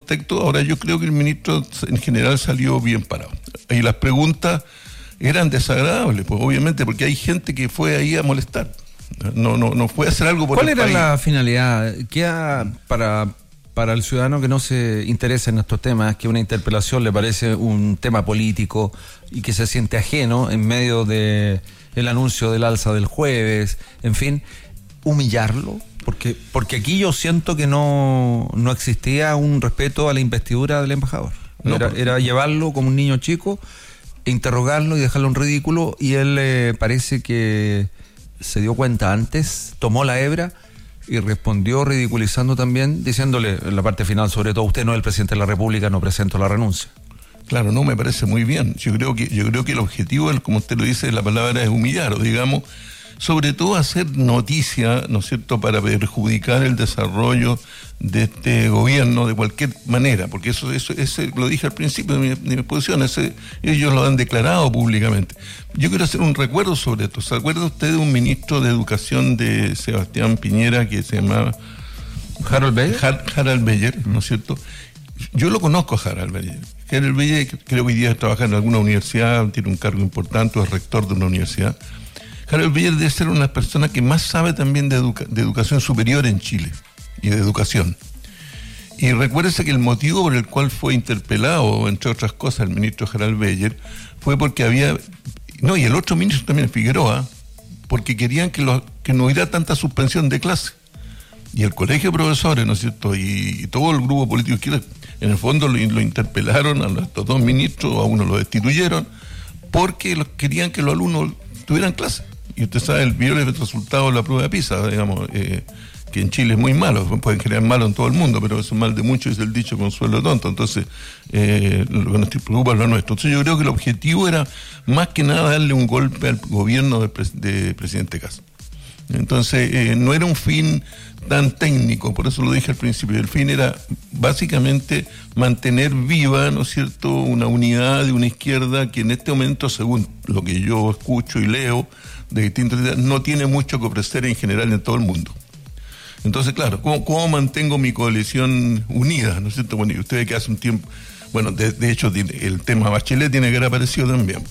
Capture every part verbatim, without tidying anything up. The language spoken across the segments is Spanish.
contexto. Ahora yo creo que el ministro en general salió bien parado. Y las preguntas eran desagradables, pues obviamente, porque hay gente que fue ahí a molestar. No, no, no fue a hacer algo por ¿Cuál el era país. la finalidad? ¿Qué ha, para, para el ciudadano que no se interesa en estos temas, que una interpelación le parece un tema político y que se siente ajeno en medio de el anuncio del alza del jueves, en fin, humillarlo? Porque, porque aquí yo siento que no, no existía un respeto a la investidura del embajador. No, era, porque... era llevarlo como un niño chico, interrogarlo y dejarlo en ridículo, y él eh, parece que se dio cuenta antes, tomó la hebra y respondió ridiculizando también, diciéndole en la parte final, sobre todo, usted no es el presidente de la República, no presento la renuncia. Claro, no, me parece muy bien. Yo creo que, yo creo que el objetivo, como usted lo dice, la palabra es humillar, o digamos, sobre todo hacer noticia, ¿no es cierto?, para perjudicar el desarrollo de este gobierno de cualquier manera, porque eso, eso ese, lo dije al principio de mi, de mi exposición, ese, ellos lo han declarado públicamente. Yo quiero hacer un recuerdo sobre esto. ¿Se acuerda usted de un ministro de Educación de Sebastián Piñera que se llamaba Harold Beyer? Har, Harald Beyer, ¿no es cierto? Yo lo conozco a Harald Beyer. Harald Beyer creo que hoy día trabaja en alguna universidad, tiene un cargo importante, es rector de una universidad. Harald Beyer debe ser una de las personas que más sabe también de, educa- de educación superior en Chile y de educación. Y recuérdese que el motivo por el cual fue interpelado, entre otras cosas, el ministro Harald Beyer, fue porque había, no, y el otro ministro también, Figueroa, porque querían que, lo, que no hubiera tanta suspensión de clase. Y el colegio de profesores, ¿no es cierto?, y, y todo el grupo político izquierdo, en el fondo lo, lo interpelaron a los dos ministros, a uno lo destituyeron, porque los, querían que los alumnos tuvieran clase. Y usted sabe, el, vio el resultado de la prueba de PISA, digamos, eh, que en Chile es muy malo, pueden crear malo en todo el mundo, pero es un mal de muchos, es el dicho consuelo tonto. Entonces, eh, lo que nos preocupa es lo nuestro. Entonces yo creo que el objetivo era más que nada darle un golpe al gobierno del pres- de presidente Kast. Entonces, eh, no era un fin tan técnico, por eso lo dije al principio, el fin era básicamente mantener viva, ¿no es cierto?, una unidad de una izquierda que en este momento, según lo que yo escucho y leo de distintas ideas, no tiene mucho que ofrecer en general en todo el mundo. Entonces, claro, ¿cómo, cómo mantengo mi coalición unida? ¿No es cierto? Bueno, y ustedes que hace un tiempo, bueno, de, de hecho el tema Bachelet tiene que haber aparecido también.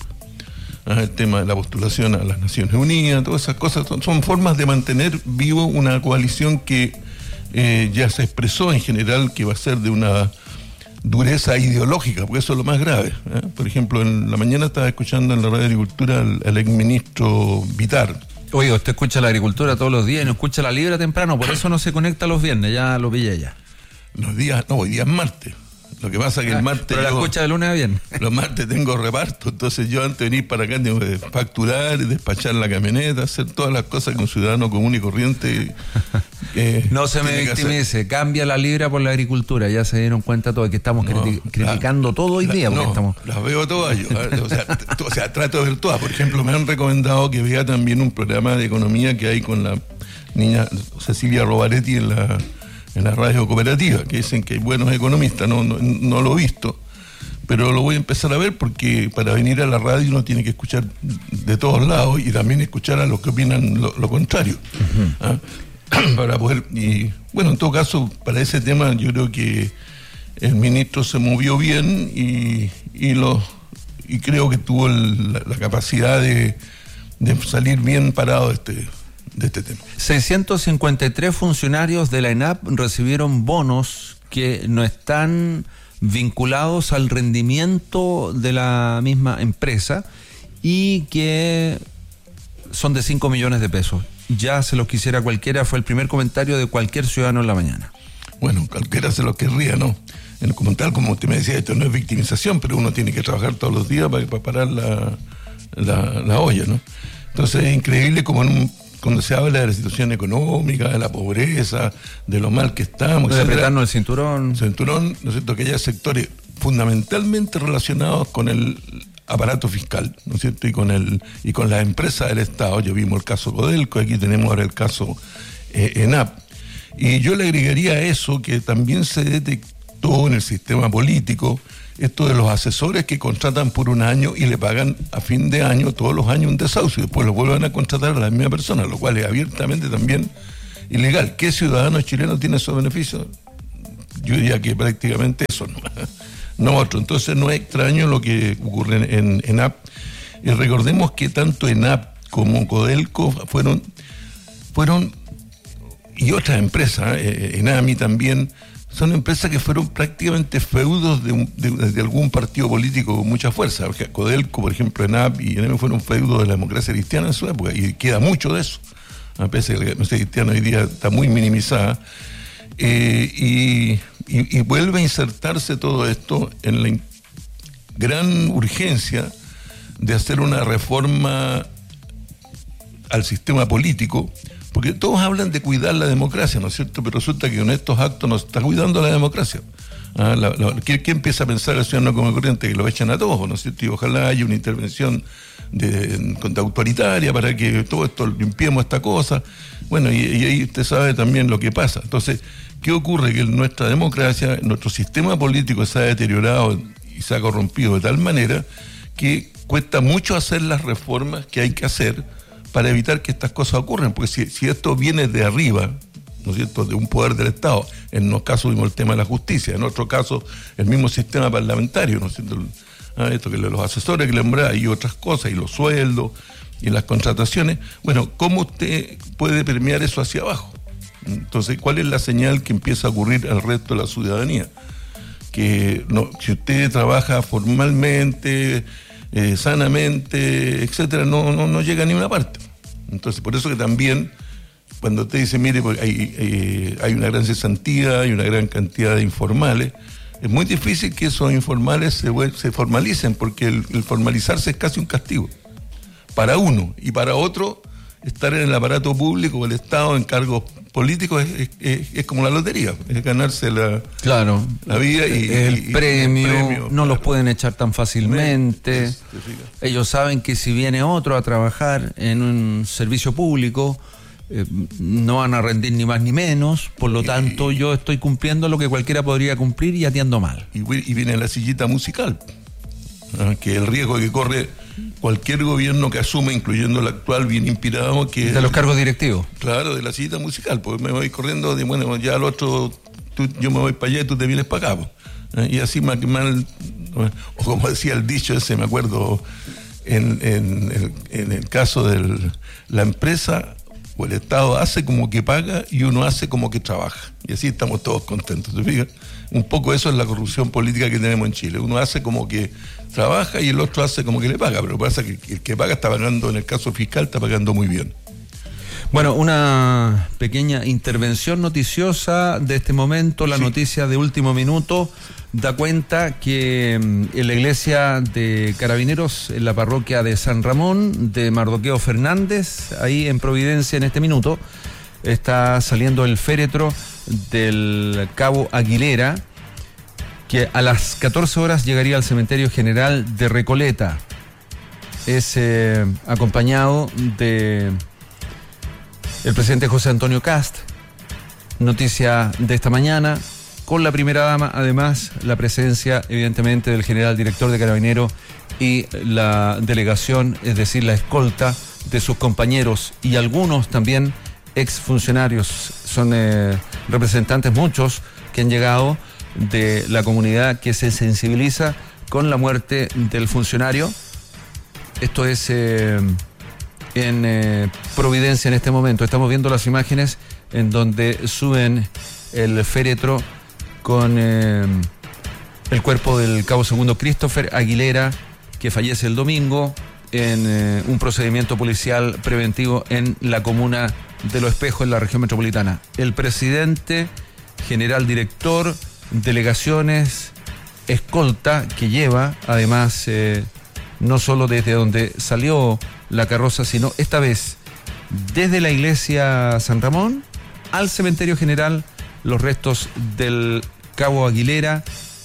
Ah, el tema de la postulación a las Naciones Unidas, todas esas cosas son, son formas de mantener vivo una coalición que eh, ya se expresó en general que va a ser de una dureza ideológica, porque eso es lo más grave. ¿eh? Por ejemplo, en la mañana estaba escuchando en la radio de Agricultura al, al exministro Vitar. Oye, usted escucha la agricultura todos los días y no escucha la libra temprano, por eso no se conecta los viernes, ya lo pillé ya. Los días, no, hoy día es martes. Lo que pasa es que el martes... Pero la yo, escucha de lunes a viernes. Los martes tengo reparto, entonces yo antes de venir para acá tengo que facturar, despachar la camioneta, hacer todas las cosas que un ciudadano común y corriente... Eh, no se me victimice, cambia la libra por la agricultura, ya se dieron cuenta todo, que estamos no, criti- criticando la, todo hoy día. La, porque no, estamos... las veo todas yo, o sea, t- o sea, trato de ver todas. Por ejemplo, me han recomendado que vea también un programa de economía que hay con la niña Cecilia Rovaretti en la... en la radio cooperativa, que dicen que hay buenos economistas, no, no, no lo he visto, pero lo voy a empezar a ver porque para venir a la radio uno tiene que escuchar de todos lados y también escuchar a los que opinan lo, lo contrario. Uh-huh. ¿Ah? Para poder, y bueno, en todo caso, para ese tema yo creo que el ministro se movió bien y, y, lo, y creo que tuvo el, la, la capacidad de, de salir bien parado de este de este tema. seiscientos cincuenta y tres funcionarios de la ENAP recibieron bonos que no están vinculados al rendimiento de la misma empresa y que son de cinco millones de pesos. Ya se los quisiera cualquiera, fue el primer comentario de cualquier ciudadano en la mañana. Bueno, cualquiera se los querría, ¿no? En, como tal, como usted me decía, esto no es victimización, pero uno tiene que trabajar todos los días para, para parar la, la, la olla, ¿no? Entonces es increíble como en un cuando se habla de la situación económica, de la pobreza, de lo mal que estamos, de apretarnos el cinturón. Cinturón, ¿no es cierto? Que haya sectores fundamentalmente relacionados con el aparato fiscal, ¿no es cierto? Y con el y con las empresas del Estado. Ya vimos el caso Codelco, aquí tenemos ahora el caso eh, ENAP. Y yo le agregaría a eso que también se detectó en el sistema político esto de los asesores que contratan por un año y le pagan a fin de año, todos los años, un desahucio y después lo vuelven a contratar a la misma persona, lo cual es abiertamente también ilegal. ¿Qué ciudadano chileno tiene esos beneficios? yo diría que prácticamente eso, no, no otro. Entonces no es extraño lo que ocurre en ENAP. Y recordemos que tanto ENAP como Codelco fueron, fueron y otras empresas, eh, ENAMI también, son empresas que fueron prácticamente feudos de, un, de, de algún partido político con mucha fuerza. Porque Codelco, por ejemplo, ENAP y ENAMI fueron feudos de la democracia cristiana en su época, y queda mucho de eso, a pesar de que la democracia cristiana hoy día está muy minimizada. Eh, y, y, y vuelve a insertarse todo esto en la gran urgencia de hacer una reforma al sistema político, porque todos hablan de cuidar la democracia, ¿no es cierto? Pero resulta que con estos actos no se está cuidando la democracia. ¿Ah? La, la, ¿qué, ¿Qué empieza a pensar el ciudadano común corriente? Que lo echan a todos, ¿no es cierto? Y ojalá haya una intervención de, de autoritaria para que todo esto limpiemos esta cosa. Bueno, y, y ahí usted sabe también lo que pasa. Entonces, ¿qué ocurre? Que nuestra democracia, nuestro sistema político se ha deteriorado y se ha corrompido de tal manera que cuesta mucho hacer las reformas que hay que hacer para evitar que estas cosas ocurran, porque si, si esto viene de arriba, ¿no es cierto?, de un poder del Estado, en unos casos vimos el tema de la justicia, en otros casos el mismo sistema parlamentario, ¿no es cierto?, ah, esto que los asesores que le nombraba y otras cosas, y los sueldos, y las contrataciones, bueno, ¿cómo usted puede permear eso hacia abajo? Entonces, ¿cuál es la señal que empieza a ocurrir al resto de la ciudadanía? Que no, si usted trabaja formalmente, Eh, sanamente, etcétera, no, no, no llega a ninguna parte. Entonces, por eso que también, cuando usted dice, mire, hay, eh, hay una gran cesantía, hay una gran cantidad de informales, es muy difícil que esos informales se, se formalicen, porque el, el formalizarse es casi un castigo. Para uno, y para otro, estar en el aparato público o el Estado en cargos políticos es, es, es como la lotería, es ganarse la, claro, la vida y el, y, premio, y el premio, no claro. Los pueden echar tan fácilmente. Es, ellos saben que si viene otro a trabajar en un servicio público, eh, no van a rendir ni más ni menos, por lo y, tanto yo estoy cumpliendo lo que cualquiera podría cumplir y atiendo mal. Y, y viene la sillita musical, ¿no? Que el riesgo que corre cualquier gobierno que asume, incluyendo el actual, bien inspirado, que de los cargos directivos. Claro, de la sillita musical, porque me voy corriendo de, bueno, ya al otro, tú, yo me voy para allá y tú te vienes para acá. ¿Eh? Y así mal, mal, o como decía el dicho ese, me acuerdo, en, en, en, en el caso de la empresa o el Estado hace como que paga y uno hace como que trabaja. Y así estamos todos contentos, ¿te fijas? Un poco eso es la corrupción política que tenemos en Chile. Uno hace como que trabaja y el otro hace como que le paga, pero pasa que el que paga está pagando, en el caso fiscal, está pagando muy bien. Bueno, una pequeña intervención noticiosa de este momento, la sí. Noticia de último minuto da cuenta que en la iglesia de Carabineros, en la parroquia de San Ramón, de Mardoqueo Fernández, ahí en Providencia en este minuto, está saliendo el féretro del Cabo Aguilera, que a las catorce horas llegaría al cementerio general de Recoleta. Es eh, acompañado de el presidente José Antonio Kast, noticia de esta mañana, con la primera dama, además la presencia evidentemente del general director de Carabineros y la delegación, es decir, la escolta de sus compañeros y algunos también exfuncionarios, son eh, representantes muchos que han llegado de la comunidad que se sensibiliza con la muerte del funcionario. Esto es eh, en eh, Providencia en este momento. Estamos viendo las imágenes en donde suben el féretro con eh, el cuerpo del cabo segundo Christopher Aguilera, que fallece el domingo en eh, un procedimiento policial preventivo en la comuna de Los Espejos, en la región metropolitana. El presidente, general director, delegaciones, escolta que lleva, además, eh, no solo desde donde salió la carroza, sino esta vez desde la iglesia San Ramón al cementerio general, los restos del cabo Aguilera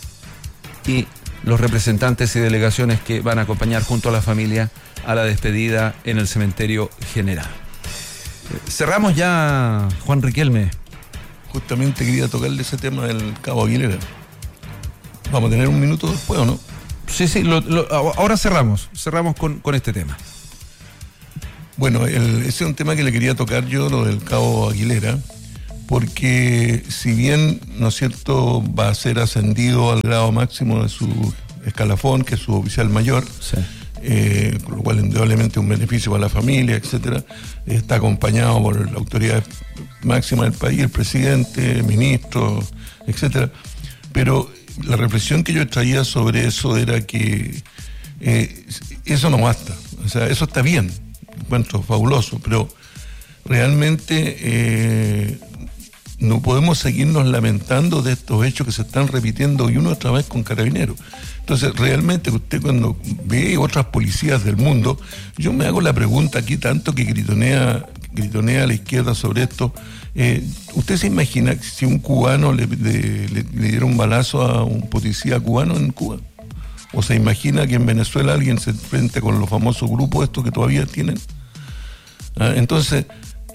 y los representantes y delegaciones que van a acompañar junto a la familia a la despedida en el cementerio general. Cerramos ya, Juan Riquelme. Justamente quería tocarle ese tema del cabo Aguilera. ¿Vamos a tener un minuto después o no? Sí, sí, lo, lo, ahora cerramos, cerramos con, con este tema. Bueno, el, ese es un tema que le quería tocar yo, lo del cabo Aguilera, porque si bien, ¿no es cierto?, va a ser ascendido al grado máximo de su escalafón, que es su oficial mayor, Sí. eh, con lo cual indudablemente un beneficio para la familia, etcétera, está acompañado por la autoridad máxima del país, el presidente, ministros, etcétera. Pero la reflexión que yo traía sobre eso era que eh, eso no basta. O sea, eso está bien, encuentro fabuloso, pero realmente eh, no podemos seguirnos lamentando de estos hechos que se están repitiendo y una otra vez con Carabineros. Entonces, realmente usted cuando ve otras policías del mundo, yo me hago la pregunta aquí, tanto que gritonea, gritonea a la izquierda sobre esto, eh, ¿usted se imagina si un cubano le, le, le, le diera un balazo a un policía cubano en Cuba? ¿O se imagina que en Venezuela alguien se enfrente con los famosos grupos estos que todavía tienen? ¿Ah? Entonces,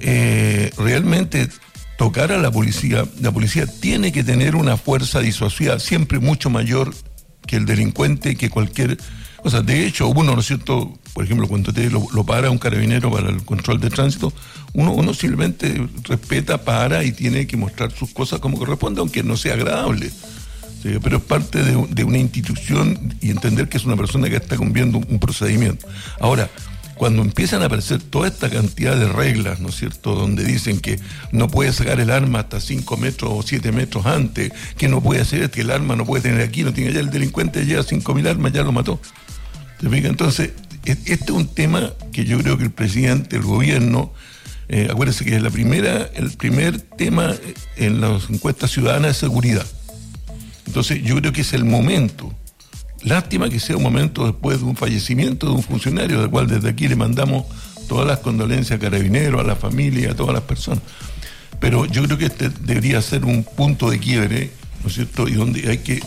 eh, realmente tocar a la policía, la policía tiene que tener una fuerza disuasiva siempre mucho mayor que el delincuente, que cualquier... O sea, de hecho, uno, ¿no es cierto?, por ejemplo, cuando te lo, lo para un carabinero para el control de tránsito, uno, uno simplemente respeta, para y tiene que mostrar sus cosas como corresponde, aunque no sea agradable. Sí, pero es parte de, de una institución y entender que es una persona que está cumpliendo un, un procedimiento. Ahora, cuando empiezan a aparecer toda esta cantidad de reglas, ¿no es cierto?, donde dicen que no puede sacar el arma hasta cinco metros o siete metros antes, que no puede hacer, que el arma no puede tener aquí, no tiene allá, el delincuente lleva cinco mil armas, ya lo mató. ¿Te fijas? Entonces, este es un tema que yo creo que el presidente, el gobierno, eh, acuérdense que es la primera, el primer tema en las encuestas ciudadanas es seguridad. Entonces, yo creo que es el momento. Lástima que sea un momento después de un fallecimiento de un funcionario, del cual desde aquí le mandamos todas las condolencias a Carabineros, a la familia, a todas las personas. Pero yo creo que este debería ser un punto de quiebre, ¿no es cierto?, y donde hay que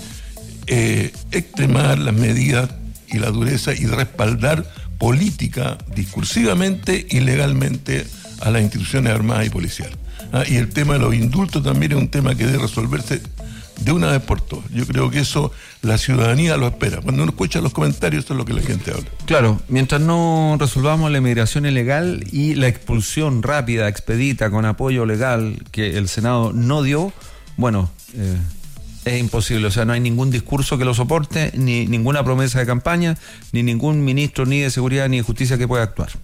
eh, extremar las medidas y la dureza y respaldar política, discursivamente y legalmente a las instituciones armadas y policiales. ¿Ah? Y el tema de los indultos también es un tema que debe resolverse de una vez por todas. Yo creo que eso la ciudadanía lo espera. Cuando uno escucha los comentarios, eso es lo que la gente habla. Claro, mientras no resolvamos la inmigración ilegal y la expulsión rápida, expedita, con apoyo legal que el Senado no dio, bueno, eh, es imposible. O sea, no hay ningún discurso que lo soporte, ni ninguna promesa de campaña, ni ningún ministro ni de seguridad ni de justicia que pueda actuar.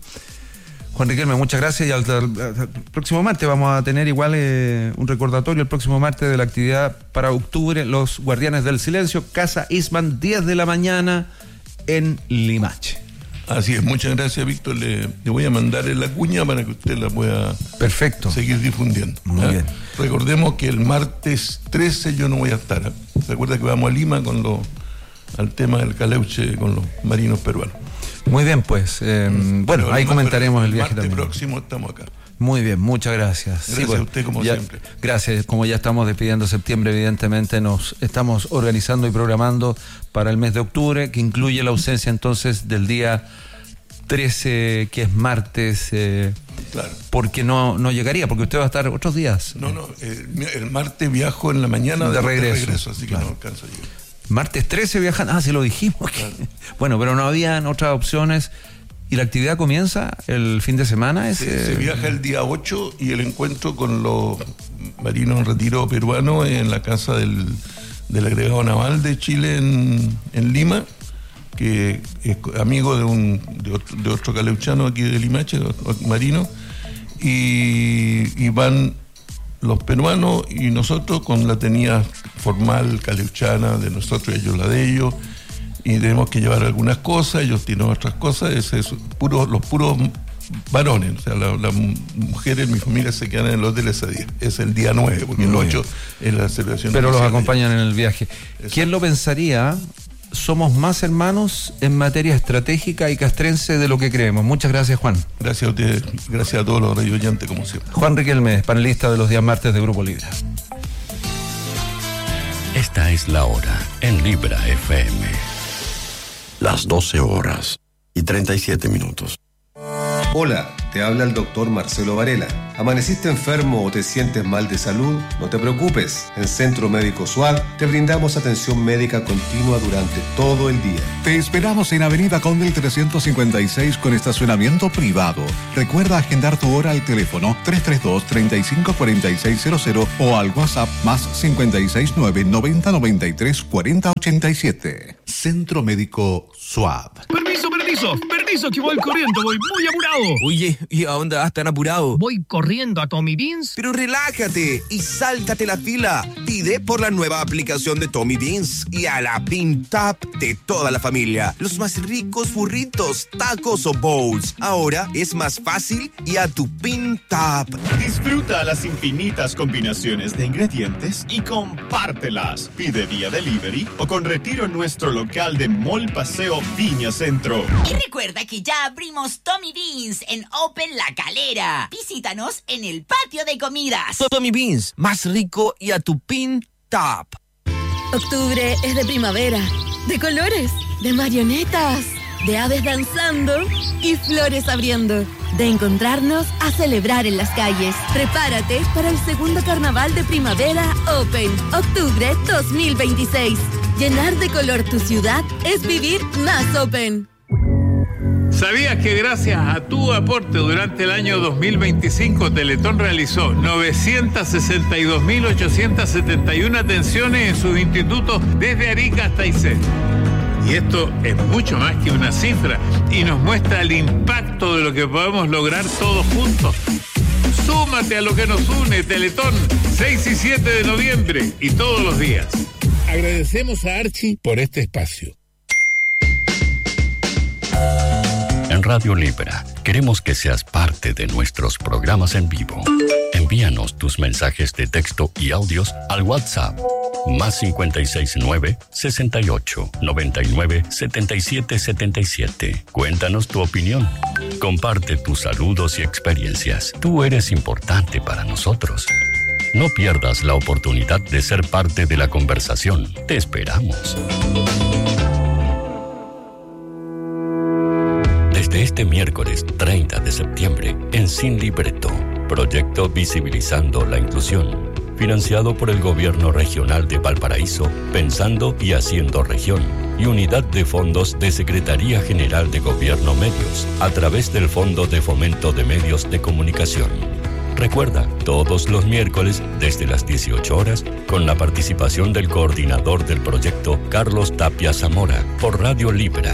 Juan Riquelme, muchas gracias, y al, al, al próximo martes vamos a tener igual eh, un recordatorio el próximo martes de la actividad para octubre, los Guardianes del Silencio, Casa Eastman, diez de la mañana en Limache. Así es, muchas gracias, Víctor. Le, le voy a mandar en la cuña para que usted la pueda Perfecto. seguir difundiendo. Muy ¿eh? bien. Recordemos que el martes trece yo no voy a estar. ¿eh? ¿Se acuerda que vamos a Lima con lo, al tema del caleuche con los marinos peruanos? Muy bien, pues. Eh, bueno, pero ahí el comentaremos el viaje martes también. próximo estamos acá. Muy bien, muchas gracias. Gracias sí, pues, a usted, como ya, siempre. Gracias, como ya estamos despidiendo septiembre, evidentemente nos estamos organizando y programando para el mes de octubre, que incluye la ausencia entonces del día trece, que es martes, eh, Claro. porque no, no llegaría, porque usted va a estar otros días. No, no, eh, el martes viajo en la mañana De de regreso. regreso, de regreso así que Claro. no alcanzo a llegar. Martes trece viajan, ah, sí lo dijimos. Claro. Bueno, pero no habían otras opciones. ¿Y la actividad comienza el fin de semana? Se, Ese... se viaja el día ocho y el encuentro con los marinos en retiro peruanos en la casa del, del agregado naval de Chile en, en Lima, que es amigo de un de otro, de otro caleuchano aquí de Limache, marino, y, y van los peruanos y nosotros con la tenida formal caleuchana de nosotros y ellos la de ellos, y tenemos que llevar algunas cosas, ellos tienen otras cosas, es, es puro, los puros varones, o sea, la, las mujeres en mi familia se quedan en el hotel ese día, es el día nueve, porque Muy el ocho es la celebración. Pero los oficial. acompañan en el viaje. Exacto. ¿Quién lo pensaría? Somos más hermanos en materia estratégica y castrense de lo que creemos. Muchas gracias, Juan. Gracias a ustedes, gracias a todos los radio oyentes, como siempre. Juan Riquelme, panelista de los días martes de Grupo Libra. Esta es la hora en Libra F M. Las doce horas y treinta y siete minutos. Hola, Te habla el doctor Marcelo Varela. ¿Amaneciste enfermo o te sientes mal de salud? No te preocupes. En Centro Médico SUAD te brindamos atención médica continua durante todo el día. Te esperamos en Avenida Condel trescientos cincuenta y seis con estacionamiento privado. Recuerda agendar tu hora al teléfono tres tres dos, tres cinco cuatro seis cero cero o al WhatsApp más cinco seis nueve, noventa noventa y tres, cuarenta ochenta y siete. Centro Médico SUAD. Permiso, permiso, permiso que voy corriendo, voy muy apurado. Oye, ¿y a dónde vas tan apurado? Voy corriendo a Tommy Beans. Pero relájate y sáltate la fila. Pide por la nueva aplicación de Tommy Beans y a la Bean Tap de toda la familia. Los más ricos burritos, tacos o bowls. Ahora es más fácil y a tu Bean Tap. Disfruta las infinitas combinaciones de ingredientes y compártelas. Pide vía delivery o con retiro en nuestro local de Mall Paseo Viña Centro. Y recuerda que ya abrimos Tommy Beans en Open La Calera. Visítanos en el patio de comidas. Tommy Beans, más rico y a tu Bean Tap. Octubre es de primavera, de colores, de marionetas, de aves danzando y flores abriendo. De encontrarnos a celebrar en las calles. Prepárate para el segundo carnaval de primavera Open, octubre dos mil veintiséis. Llenar de color tu ciudad es vivir más Open. ¿Sabías que gracias a tu aporte durante el año dos mil veinticinco Teletón realizó novecientas sesenta y dos mil ochocientas setenta y una atenciones en sus institutos desde Arica hasta Aysén? Y esto es mucho más que una cifra y nos muestra el impacto de lo que podemos lograr todos juntos. Súmate a lo que nos une, Teletón, seis y siete de noviembre y todos los días. Agradecemos a Archie por este espacio. En Radio Libra queremos que seas parte de nuestros programas en vivo. Envíanos tus mensajes de texto y audios al WhatsApp más cinco seis nueve, sesenta y ocho, noventa y nueve, setenta y siete setenta y siete. Cuéntanos tu opinión. Comparte tus saludos y experiencias. Tú eres importante para nosotros. No pierdas la oportunidad de ser parte de la conversación. Te esperamos. Desde este miércoles treinta de septiembre en Sin Libreto, proyecto Visibilizando la Inclusión, financiado por el Gobierno Regional de Valparaíso, Pensando y Haciendo Región, y Unidad de Fondos de Secretaría General de Gobierno Medios, a través del Fondo de Fomento de Medios de Comunicación. Recuerda, todos los miércoles desde las dieciocho horas, con la participación del coordinador del proyecto, Carlos Tapia Zamora, por Radio Libra.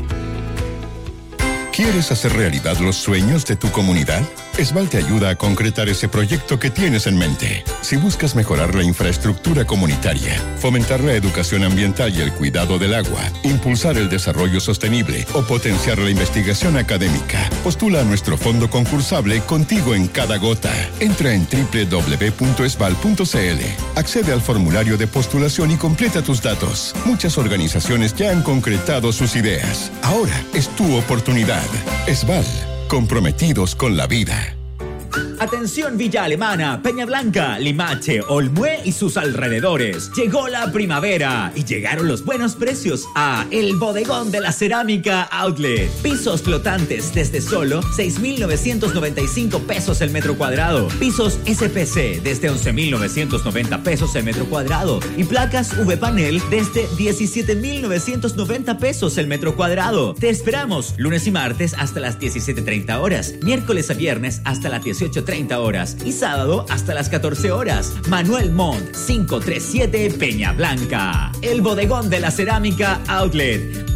¿Quieres hacer realidad los sueños de tu comunidad? Esval te ayuda a concretar ese proyecto que tienes en mente. Si buscas mejorar la infraestructura comunitaria, fomentar la educación ambiental y el cuidado del agua, impulsar el desarrollo sostenible o potenciar la investigación académica, postula a nuestro fondo concursable Contigo en Cada Gota. Entra en doble u doble u doble u punto esval punto c l, accede al formulario de postulación y completa tus datos. Muchas organizaciones ya han concretado sus ideas. Ahora es tu oportunidad. Esval, comprometidos con la vida. Atención Villa Alemana, Peña Blanca, Limache, Olmué y sus alrededores. Llegó la primavera y llegaron los buenos precios a El Bodegón de la Cerámica Outlet. Pisos flotantes desde solo seis mil novecientos noventa y cinco pesos el metro cuadrado. Pisos S P C desde once mil novecientos noventa pesos el metro cuadrado. Y placas V-Panel desde diecisiete mil novecientos noventa pesos el metro cuadrado. Te esperamos lunes y martes hasta las diecisiete treinta horas, miércoles a viernes hasta las dieciocho treinta horas y sábado hasta las catorce horas. Manuel Montt, quinientos treinta y siete Peña Blanca. El Bodegón de la Cerámica Outlet.